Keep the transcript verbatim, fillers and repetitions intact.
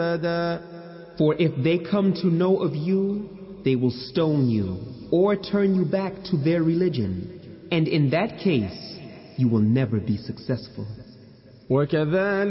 For if they come to know of you, they will stone you or turn you back to their religion. And in that case, you will never be successful. وكذلك